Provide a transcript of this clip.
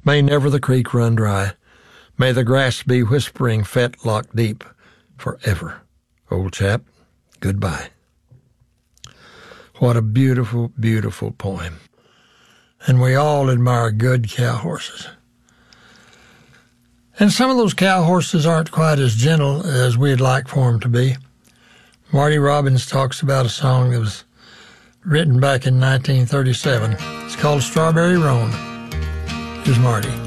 May never the creek run dry. May the grass be whispering fetlock deep forever. Old chap, goodbye. What a beautiful, beautiful poem. And we all admire good cow horses. And some of those cow horses aren't quite as gentle as we'd like for them to be. Marty Robbins talks about a song that was written back in 1937. It's called Strawberry Roan. Here's Marty.